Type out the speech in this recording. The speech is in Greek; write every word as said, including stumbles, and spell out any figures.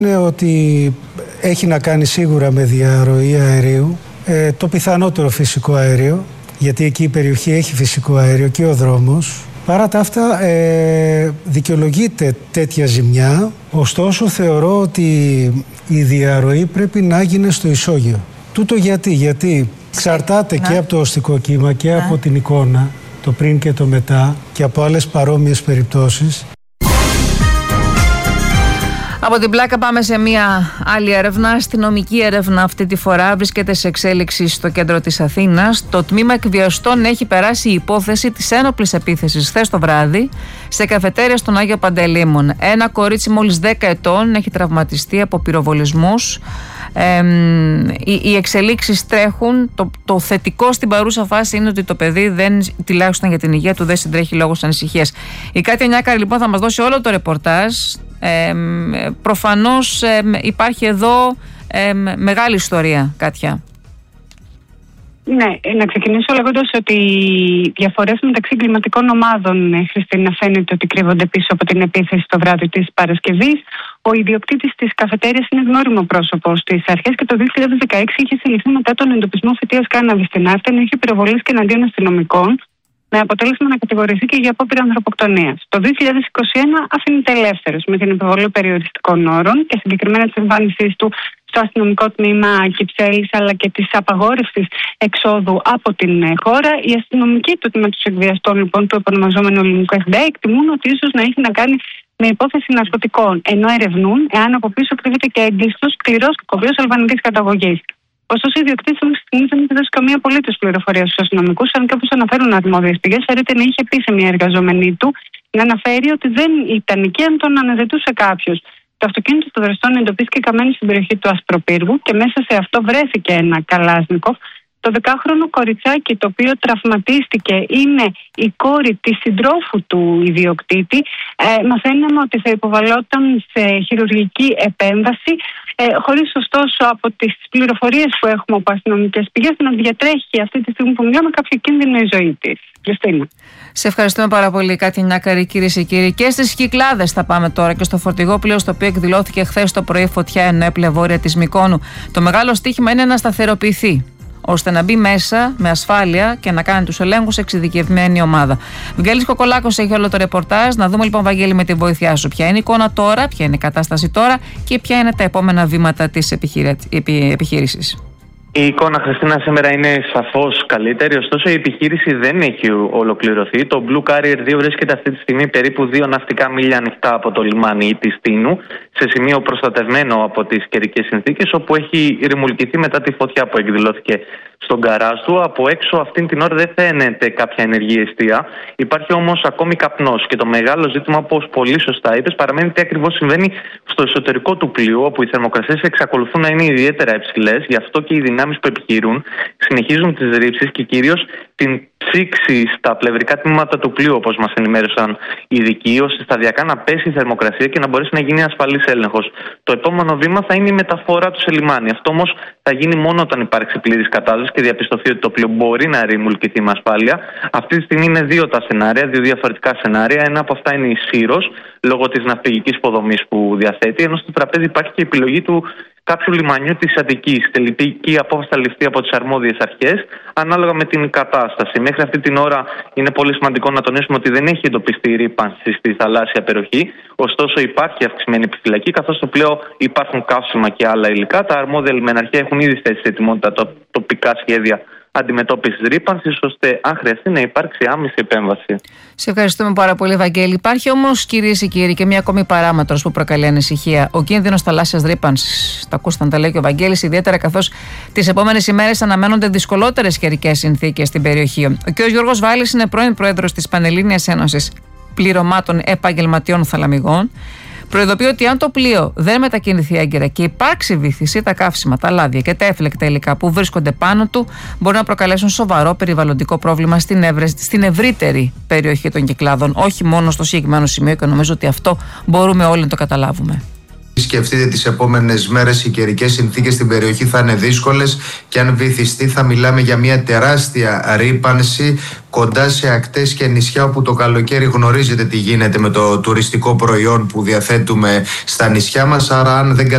Είναι ότι έχει να κάνει σίγουρα με διαρροή αερίου, ε, το πιθανότερο φυσικό αέριο, γιατί εκεί η περιοχή έχει φυσικό αέριο και ο δρόμος. Παρά τα αυτά ε, δικαιολογείται τέτοια ζημιά, ωστόσο θεωρώ ότι η διαρροή πρέπει να γίνει στο ισόγειο. Τούτο γιατί, γιατί εξαρτάται ναι. και από το οστικό κύμα και ναι. από την εικόνα, το πριν και το μετά και από άλλες παρόμοιες περιπτώσεις. Από την πλάκα πάμε σε μια άλλη έρευνα. Αστυνομική έρευνα αυτή τη φορά βρίσκεται σε εξέλιξη στο κέντρο της Αθήνας. Το τμήμα εκβιαστών έχει περάσει η υπόθεση της ένοπλης επίθεσης χθες το βράδυ σε καφετέρια στον Άγιο Παντελεήμων. Ένα κορίτσι μόλις δέκα ετών έχει τραυματιστεί από πυροβολισμούς. Ε, οι, οι εξελίξεις τρέχουν. Το, το θετικό στην παρούσα φάση είναι ότι το παιδί, δεν, τουλάχιστον για την υγεία του, δεν συντρέχει λόγος ανησυχίας. Η Κάτια Νιάκαρη λοιπόν θα μας δώσει όλο το ρεπορτάζ. Ε, προφανώς ε, υπάρχει εδώ ε, μεγάλη ιστορία, Κάτια. Ναι, να ξεκινήσω λέγοντας ότι οι διαφορές μεταξύ εγκληματικών ομάδων, Χριστίνα, φαίνεται ότι κρύβονται πίσω από την επίθεση το βράδυ της Παρασκευής. Ο ιδιοκτήτης της καφετέριας είναι γνώριμο πρόσωπο στις αρχές και το δύο χιλιάδες δεκαέξι είχε συλληφθεί μετά τον εντοπισμό φυτείας κάναβης στην Άρτα, ενώ είχε πυροβολήσει και εναντίον αστυνομικών, με αποτέλεσμα να κατηγορηθεί και για απόπειρα ανθρωποκτονίας. Το δύο χιλιάδες είκοσι ένα αφήνεται ελεύθερος με την επιβολή περιοριστικών όρων και συγκεκριμένα της εμφάνισής του στο αστυνομικό τμήμα Κυψέλης, αλλά και της απαγόρευσης εξόδου από την χώρα. Οι αστυνομικοί του τμήματος εκβιαστών, λοιπόν, του επωνομαζόμενου ελληνικού εφ μπι άι, εκτιμούν ότι ίσως να έχει να κάνει με υπόθεση ναρκωτικών, ενώ ερευνούν εάν από πίσω κρύβεται και έγκλειστος σκληρός κακοποιός αλβανικής καταγωγής. Ωστόσο, οι ιδιοκτήτες μέχρι στιγμής δεν έχει δώσει καμία απολύτως πληροφορία στους αστυνομικούς, αν και όπως αναφέρουν αρμόδιες πηγές, φέρεται να είχε πει σε μια εργαζόμενη του να αναφέρει ότι δεν ήταν εκεί αν τον αναζητούσε κάποιος. Το αυτοκίνητο των δραστών εντοπίστηκε καμένο στην περιοχή του Ασπροπύργου και μέσα σε αυτό βρέθηκε ένα Καλάσνικοφ. Το δεκάχρονο κοριτσάκι, το οποίο τραυματίστηκε, είναι η κόρη της συντρόφου του ιδιοκτήτη. Ε, μαθαίναμε ότι θα υποβαλόταν σε χειρουργική επέμβαση, ε, χωρίς ωστόσο από τις πληροφορίες που έχουμε από αστυνομικές πηγές να διατρέχει αυτή τη στιγμή που μιλάμε κάποιο κίνδυνο η ζωή της. Χριστίνα. Σε ευχαριστούμε πάρα πολύ, Κάτια Νιάκαρη, κυρίες και κύριοι. Και στις Κυκλάδες θα πάμε τώρα και στο φορτηγό πλοίο, στο οποίο εκδηλώθηκε χθες το πρωί φωτιά ενώ έπλε βόρεια της Μυκόνου. Το μεγάλο στοίχημα είναι να σταθεροποιηθεί, ώστε να μπει μέσα με ασφάλεια και να κάνει τους ελέγχους εξειδικευμένη ομάδα. Βαγγέλης Κοκολάκος έχει όλο το ρεπορτάζ. Να δούμε λοιπόν, Βαγγέλη, με τη βοήθειά σου, ποια είναι η εικόνα τώρα, ποια είναι η κατάσταση τώρα και ποια είναι τα επόμενα βήματα της επιχείρησης. Η εικόνα, Χριστίνα, σήμερα είναι σαφώς καλύτερη, ωστόσο η επιχείρηση δεν έχει ολοκληρωθεί. Το Blue Carrier δύο βρίσκεται αυτή τη στιγμή περίπου δύο ναυτικά μίλια ανοιχτά από το λιμάνι της Τίνου, σε σημείο προστατευμένο από τις καιρικές συνθήκες, όπου έχει ρημουλκηθεί μετά τη φωτιά που εκδηλώθηκε στον γκαράζ του. Από έξω αυτήν την ώρα δεν φαίνεται κάποια ενεργή εστία. Υπάρχει όμως ακόμη καπνός. Και το μεγάλο ζήτημα, όπως πολύ σωστά είπες, παραμένει τι ακριβώς συμβαίνει στο εσωτερικό του πλοίου, όπου οι θερμοκρασίες εξακολουθούν να είναι ιδιαίτερα υψηλές. Γι' αυτό και οι δυνάμεις που επιχειρούν συνεχίζουν τις ρήψεις και κυρίως την ψήξη στα πλευρικά τμήματα του πλοίου, όπως μας ενημέρωσαν οι ειδικοί, ώστε σταδιακά να πέσει η θερμοκρασία και να μπορέσει να γίνει ασφαλής έλεγχος. Το επόμενο βήμα θα είναι η μεταφορά του σε λιμάνι. Αυτό όμως θα γίνει μόνο όταν υπάρξει πλήρης κατάσταση και διαπιστωθεί ότι το πλοίο μπορεί να ρημουλκηθεί με ασφάλεια. Αυτή τη στιγμή είναι δύο τα σενάρια, δύο διαφορετικά σενάρια. Ένα από αυτά είναι η Σύρος, λόγω της ναυπηγικής υποδομής που διαθέτει, ενώ στο τραπέζι υπάρχει και η επιλογή του κάποιου λιμανιού της Αττικής. Τελική απόφαση θα ληφθεί από τις αρμόδιες αρχές, ανάλογα με την κατάσταση. Μέχρι αυτή την ώρα είναι πολύ σημαντικό να τονίσουμε ότι δεν έχει εντοπιστεί ρύπανση στη θαλάσσια περιοχή. Ωστόσο, υπάρχει αυξημένη επιφυλακή, καθώς στο πλοίο υπάρχουν καύσιμα και άλλα υλικά. Τα αρμόδια λιμεναρχεία έχουν ήδη θέσει σε ετοιμότητα το, τοπικά σχέδια αντιμετώπισης ρύπανσης, ώστε αν χρειαστεί να υπάρξει άμεση επέμβαση. Σε ευχαριστούμε πάρα πολύ, Βαγγέλη. Υπάρχει όμως, κυρίες και κύριοι, και μια ακόμη παράμετρος που προκαλεί ανησυχία. Ο κίνδυνος θαλάσσιας ρύπανσης. Τα ακούσατε να τα λέει και ο Βαγγέλης, ιδιαίτερα καθώς τις επόμενες ημέρες αναμένονται δυσκολότερες καιρικές συνθήκες στην περιοχή. Ο κ. Γιώργος Βάλης είναι πρώην πρόεδρος της Πανελλήνιας Ένωσης Πληρωμάτων Επαγγελματιών Θαλαμιγών. Προειδοποιεί ότι αν το πλοίο δεν μετακινηθεί έγκαιρα και υπάρξει βύθιση, τα καύσιμα, τα λάδια και τα έφλεκτα υλικά που βρίσκονται πάνω του μπορεί να προκαλέσουν σοβαρό περιβαλλοντικό πρόβλημα στην, ευρε... στην ευρύτερη περιοχή των Κυκλάδων, όχι μόνο στο συγκεκριμένο σημείο, και νομίζω ότι αυτό μπορούμε όλοι να το καταλάβουμε. Σκεφτείτε τις επόμενες μέρες, οι καιρικές συνθήκες στην περιοχή θα είναι δύσκολες και αν βυθιστεί θα μιλάμε για μια τεράστια ρύπανση κοντά σε ακτές και νησιά, όπου το καλοκαίρι γνωρίζετε τι γίνεται με το τουριστικό προϊόν που διαθέτουμε στα νησιά μας. Άρα αν δεν